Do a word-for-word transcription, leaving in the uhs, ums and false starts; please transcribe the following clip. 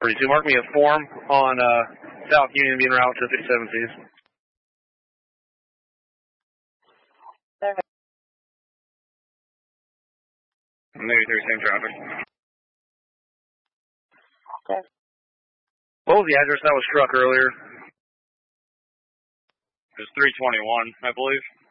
thirty-two, mark me a form on uh, South Union being route to fifty-seven C's. Maybe through same traffic. Okay. What was the address that was struck earlier? It was three twenty-one, I believe.